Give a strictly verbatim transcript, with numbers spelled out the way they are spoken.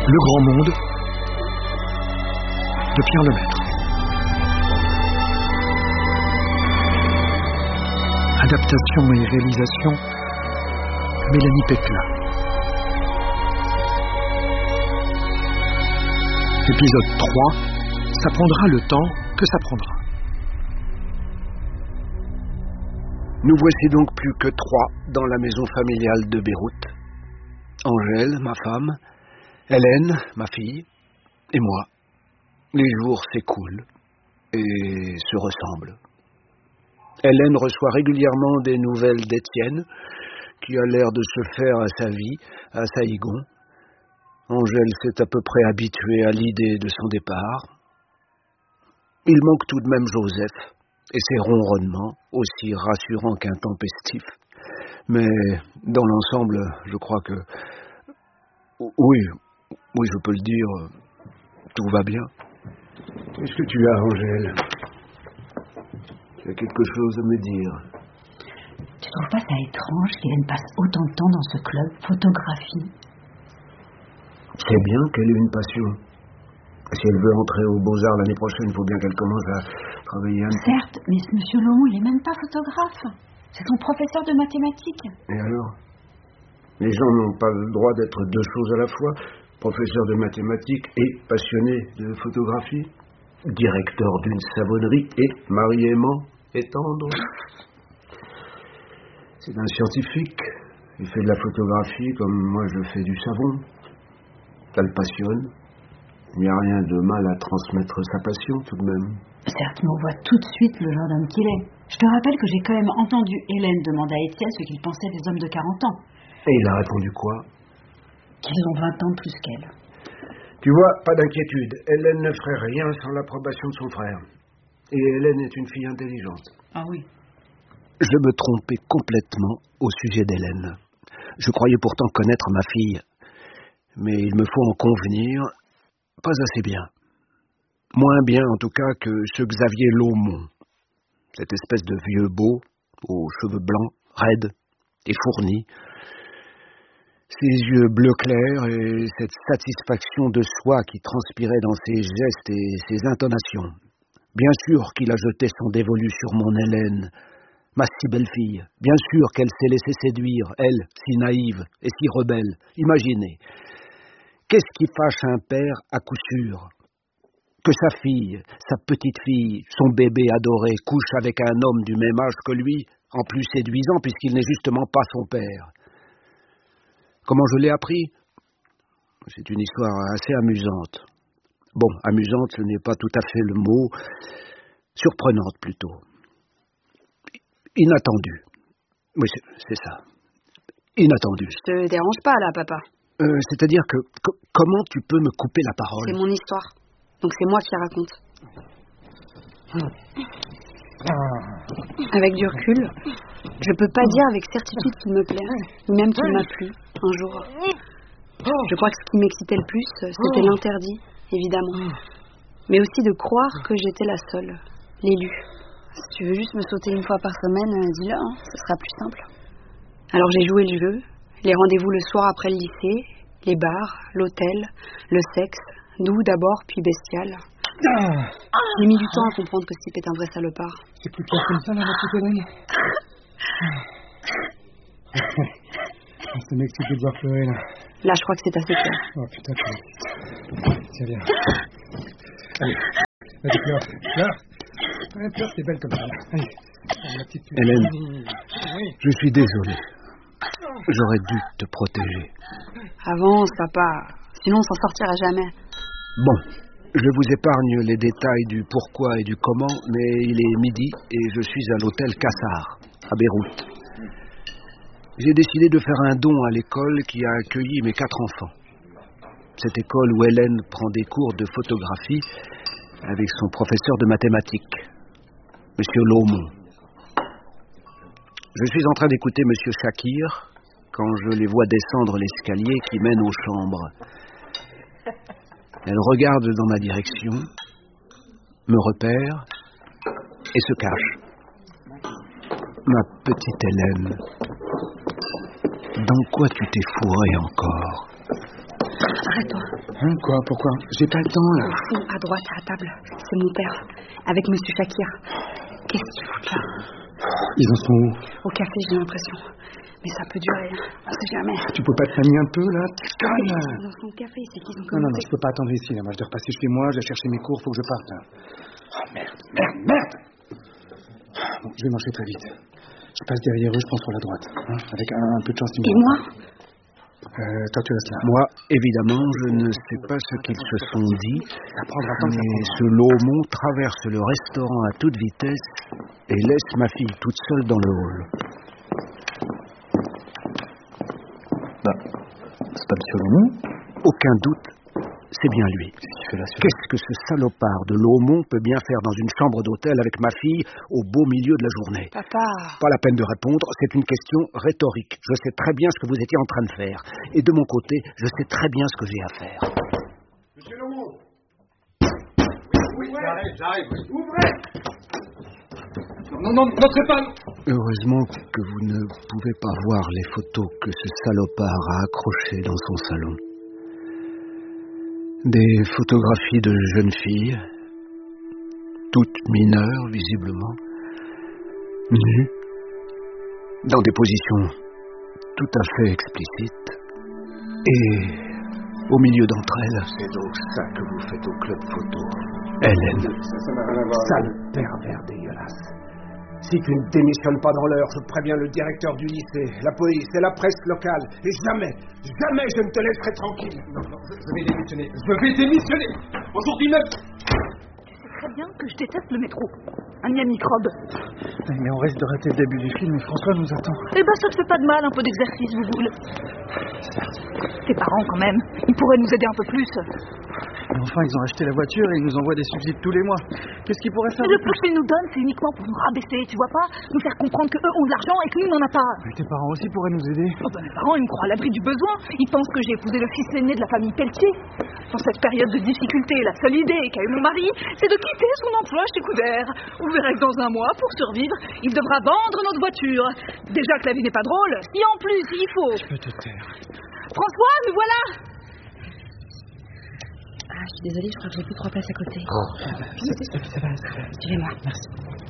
Le Grand Monde de Pierre Lemaitre. Adaptation et réalisation Mélanie Péclin. Épisode trois. Ça prendra le temps que ça prendra. Nous voici donc plus que trois dans la maison familiale de Beyrouth. Angèle, ma femme, Hélène, ma fille, et moi. Les jours s'écoulent et se ressemblent. Hélène reçoit régulièrement des nouvelles d'Étienne, qui a l'air de se faire à sa vie à Saïgon. Angèle s'est à peu près habituée à l'idée de son départ. Il manque tout de même Joseph et ses ronronnements, aussi rassurants qu'intempestifs. Mais dans l'ensemble, je crois que... Oui, oui, je peux le dire, tout va bien. Qu'est-ce que tu as, Angèle? Tu as quelque chose à me dire? Tu trouves pas ça étrange qu'Hélène passe autant de temps dans ce club photographie? C'est bien qu'elle ait une passion. Si elle veut entrer aux Beaux-Arts l'année prochaine, il faut bien qu'elle commence à travailler un peu. Certes, mais ce monsieur Lomon, il est même pas photographe. C'est son professeur de mathématiques. Et alors? Les gens n'ont pas le droit d'être deux choses à la fois, professeur de mathématiques et passionné de photographie, directeur d'une savonnerie et mari aimant et tendre. C'est un scientifique. Il fait de la photographie comme moi je fais du savon. Ça le passionne. Il n'y a rien de mal à transmettre sa passion tout de même. Certes, mais on voit tout de suite le genre d'homme qu'il est. Je te rappelle que j'ai quand même entendu Hélène demander à Étienne ce qu'il pensait des hommes de quarante ans. Et il a répondu quoi? Qu'ils ont vingt ans de plus qu'elle. Tu vois, pas d'inquiétude. Hélène ne ferait rien sans l'approbation de son frère. Et Hélène est une fille intelligente. Ah oui. Je me trompais complètement au sujet d'Hélène. Je croyais pourtant connaître ma fille. Mais il me faut en convenir, pas assez bien. Moins bien en tout cas que ce Xavier Lomon. Cette espèce de vieux beau, aux cheveux blancs, raides et fournis. Ses yeux bleu clair et cette satisfaction de soi qui transpirait dans ses gestes et ses intonations. Bien sûr qu'il a jeté son dévolu sur mon Hélène, ma si belle fille. Bien sûr qu'elle s'est laissée séduire, elle, si naïve et si rebelle. Imaginez. Qu'est-ce qui fâche un père à coup sûr? Que sa fille, sa petite fille, son bébé adoré, couche avec un homme du même âge que lui, en plus séduisant puisqu'il n'est justement pas son père. Comment je l'ai appris? C'est une histoire assez amusante. Bon, amusante, ce n'est pas tout à fait le mot. Surprenante, plutôt. Inattendue. Oui, c'est, c'est ça. Inattendue. Je te dérange pas, là, papa. Euh, c'est-à-dire que... Co- comment tu peux me couper la parole? C'est mon histoire. Donc c'est moi qui raconte. Avec du recul, je peux pas dire avec certitude qu'il me plaît, ni même qu'il m'a plu, un jour. Je crois que ce qui m'excitait le plus, c'était l'interdit, évidemment. Mais aussi de croire que j'étais la seule, l'élue. Si tu veux juste me sauter une fois par semaine, dis-le, hein, ce sera plus simple. Alors j'ai joué le jeu, les rendez-vous le soir après le lycée, les bars, l'hôtel, le sexe, doux d'abord, puis bestial. J'ai mis du temps à comprendre que ce type est un vrai salopard. C'est plus clair comme ça, là, ma petite Hélène. Ça m'excite de voir pleurer, là. Là, je crois que c'est assez clair. Oh, putain, que... Tiens, viens. Allez, vas-y, pleure. Pleure. Allez, pleure, c'est belle comme ça, là. Allez, ma petite... Hélène, oui. Je suis désolé. J'aurais dû te protéger. Avance, papa. Sinon, on s'en sortira jamais. Bon, je vous épargne les détails du pourquoi et du comment, mais il est midi et je suis à l'hôtel Kassar, à Beyrouth. J'ai décidé de faire un don à l'école qui a accueilli mes quatre enfants. Cette école où Hélène prend des cours de photographie avec son professeur de mathématiques, Monsieur Lomon. Je suis en train d'écouter Monsieur Shakir quand je les vois descendre l'escalier qui mène aux chambres. Elle regarde dans ma direction, me repère et se cache. Ma petite Hélène, dans quoi tu t'es fourrée encore? Arrête-toi. Hein, quoi? Pourquoi? J'ai pas le temps, là. Au fond, à droite, à la table, c'est mon père, avec Monsieur Shakir. Qu'est-ce qu'ils foutent là? Ils en sont où? Au café, j'ai l'impression. Mais ça peut durer, on sait jamais. Tu peux pas te familler un peu, là? Calme. Ils en sont au café, c'est qu'ils ont Non, non, non, commencé. je peux pas attendre ici, là. Moi, je dois repasser chez moi, je dois chercher mes cours, faut que je parte, là. Oh, merde, merde, merde! Bon, je vais marcher très vite. Je passe derrière eux, je prends sur la droite. Hein, avec un, un peu de chance, ils me Et voient. moi? Euh, toi, tu restes là. Moi, évidemment, je ne sais pas ce qu'ils se sont dit, Ça prendra tant que ça mais prendra. ce Lomond traverse le restaurant à toute vitesse et laisse ma fille toute seule dans le hall. Bah, c'est pas Monsieur Lomond? Aucun doute, c'est bien lui. Qu'est-ce qu'il fait là, celui-là? Qu'est-ce que ce salopard de Lomond peut bien faire dans une chambre d'hôtel avec ma fille au beau milieu de la journée? Papa. Pas la peine de répondre, c'est une question rhétorique. Je sais très bien ce que vous étiez en train de faire. Et de mon côté, je sais très bien ce que j'ai à faire. Monsieur Lomond! Oui, oui, j'arrive, j'arrive. Ouvrez! Non, non, n'entrez pas! Heureusement que vous ne pouvez pas voir les photos que ce salopard a accrochées dans son salon. Des photographies de jeunes filles, toutes mineures visiblement, nues, dans des positions tout à fait explicites, et au milieu d'entre elles, c'est donc ça que vous faites au club photo, Hélène. Ça n'a rien à voir. Sale pervers dégueulasse. Si tu ne démissionnes pas dans l'heure, je préviens le directeur du lycée, la police et la presse locale. Et jamais, jamais je ne te laisserai tranquille. Non, non, je, je vais démissionner. Je vais démissionner. Aujourd'hui même. Tu sais très bien que je déteste le métro. Un niais microbe. Mais on risque de rater le début du film et François nous attend. Eh ben, ça te fait pas de mal, un peu d'exercice, vous voulez. Tes parents, quand même, ils pourraient nous aider un peu plus. Mais enfin, ils ont acheté la voiture et ils nous envoient des subsides tous les mois. Qu'est-ce qu'ils pourraient faire? Le peu qu'ils nous donnent, c'est uniquement pour nous rabaisser, tu vois pas? Nous faire comprendre qu'eux ont de l'argent et que nous, on n'en a pas. Mais tes parents aussi pourraient nous aider. Oh ben, mes parents, ils me croient à l'abri du besoin. Ils pensent que j'ai épousé le fils aîné de la famille Pelletier. Dans cette période de difficulté, la seule idée qu'a eu mon mari, c'est de quitter son emploi chez Coudert. Vous verrez que dans un mois, pour survivre, il devra vendre notre voiture. Déjà que la vie n'est pas drôle, si en plus il faut... Tu peux te taire. François, nous voilà! Ah, je suis désolée, je crois que j'ai plus trois places à côté. Ça, ça, ça va, ça va. Suivez-moi. Merci.